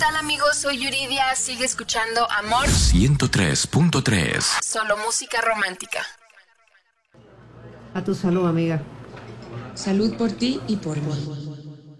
Tal amigos, soy Yuridia, sigue escuchando Amor 103.3. Solo música romántica. A tu salud, amiga. Salud por ti y por mí.